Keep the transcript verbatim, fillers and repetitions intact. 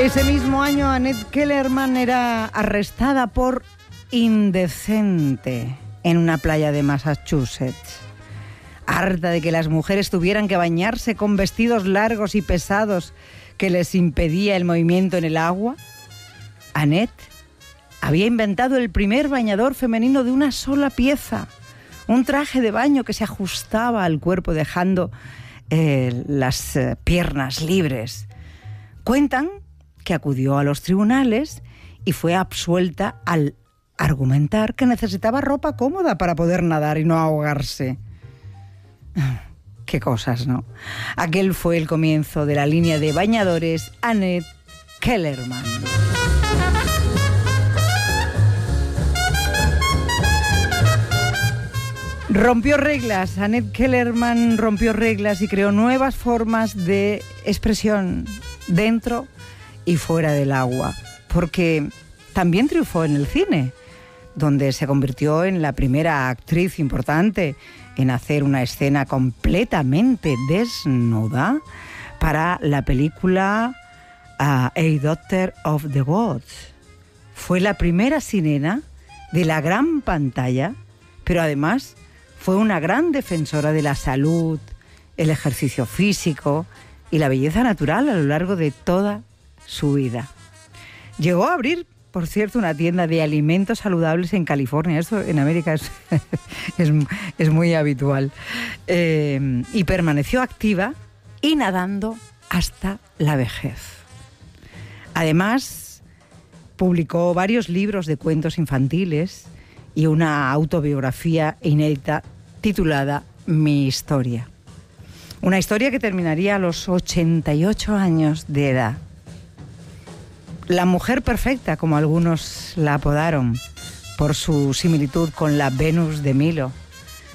Ese mismo año, Annette Kellerman era arrestada por indecente en una playa de Massachusetts. Harta de que las mujeres tuvieran que bañarse con vestidos largos y pesados que les impedía el movimiento en el agua, Annette había inventado el primer bañador femenino de una sola pieza, un traje de baño que se ajustaba al cuerpo dejando eh, las eh, piernas libres. Cuentan que acudió a los tribunales y fue absuelta al argumentar que necesitaba ropa cómoda para poder nadar y no ahogarse. Qué cosas, ¿no? Aquel fue el comienzo de la línea de bañadores Annette Kellerman. Rompió reglas. Annette Kellerman rompió reglas y creó nuevas formas de expresión dentro y fuera del agua, porque también triunfó en el cine, donde se convirtió en la primera actriz importante en hacer una escena completamente desnuda para la película uh, A Daughter of the Gods. Fue la primera sirena de la gran pantalla, pero además fue una gran defensora de la salud, el ejercicio físico y la belleza natural a lo largo de toda su vida. Llegó a abrir, por cierto, una tienda de alimentos saludables en California. Esto en América es, es, es muy habitual. Eh, y permaneció activa y nadando hasta la vejez. Además, publicó varios libros de cuentos infantiles y una autobiografía inédita titulada Mi historia. Una historia que terminaría a los ochenta y ocho años de edad. La mujer perfecta, como algunos la apodaron, por su similitud con la Venus de Milo.